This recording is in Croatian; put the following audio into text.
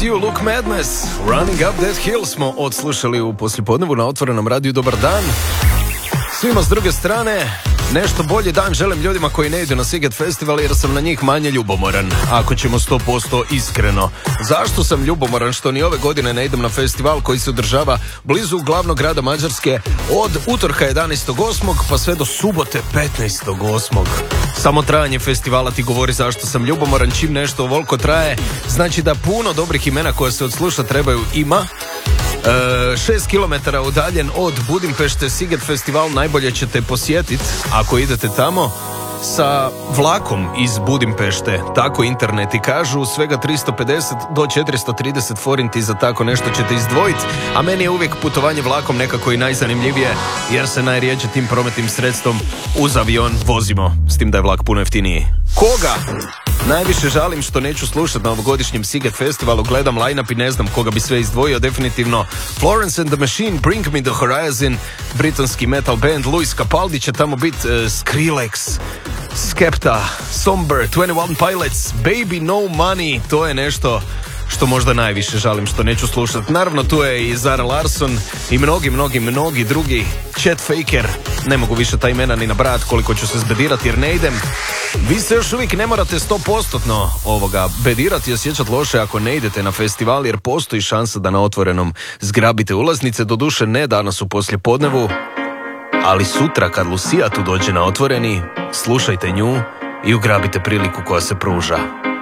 You Look Madness, Running Up That Hill smo odslušali u poslijepodnevu na Otvorenom radiju. Dobar dan svima s druge strane. Nešto bolji dan želim ljudima koji ne idu na Sziget festival jer sam na njih manje ljubomoran, ako ćemo 100% iskreno. Zašto sam ljubomoran? Što ni ove godine ne idem na festival koji se održava blizu glavnog grada Mađarske od utorka 11.8. pa sve do subote 15.8. Samo trajanje festivala ti govori zašto sam ljubomoran. Čim nešto ovoliko traje, znači da puno dobrih imena koja se odsluša trebaju ima. 6 km udaljen od Budimpešte, Sziget festival najbolje ćete posjetiti ako idete tamo sa vlakom iz Budimpešte, tako interneti kažu. Svega 350 do 430 forinti za tako nešto ćete izdvojiti, a meni je uvijek putovanje vlakom nekako i najzanimljivije jer se najrijeđe tim prometnim sredstvom uz avion vozimo, s tim da je vlak puno jeftiniji. Koga najviše žalim što neću slušati na ovogodišnjem Sziget festivalu? Gledam line-up i ne znam koga bi sve izdvojio. Definitivno Florence and the Machine, Bring Me the Horizon, britanski metal band. Luis Capaldi će tamo biti, Skrillex, Skepta, Somber, 21 Pilots, Baby No Money. To je nešto što možda najviše žalim što neću slušati. Naravno tu je i Zara Larsson i mnogi drugi. Chet Faker, ne mogu više ta imena ni nabrati koliko ću se zbedirati jer ne idem. Vi se još uvijek ne morate 100% bedirati i osjećati loše ako ne idete na festival, jer postoji šansa da na Otvorenom zgrabite ulaznice. Doduše ne danas u poslijepodnevu, ali sutra kad Lucia tu dođe na Otvoreni, slušajte nju i ugrabite priliku koja se pruža.